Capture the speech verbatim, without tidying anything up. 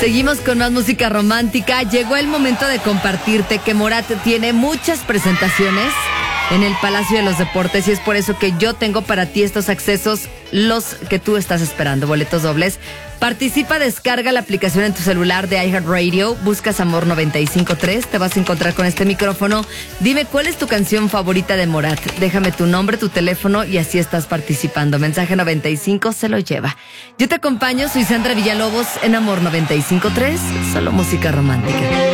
Seguimos con más música romántica. Llegó el momento de compartirte que Morat tiene muchas presentaciones en el Palacio de los Deportes y es por eso que yo tengo para ti estos accesos, los que tú estás esperando, boletos dobles. Participa, descarga la aplicación en tu celular de iHeartRadio, buscas Amor noventa y cinco punto tres, te vas a encontrar con este micrófono. Dime cuál es tu canción favorita de Morat. Déjame tu nombre, tu teléfono y así estás participando. Mensaje noventa y cinco se lo lleva. Yo te acompaño, soy Sandra Villalobos en Amor noventa y cinco punto tres, solo música romántica.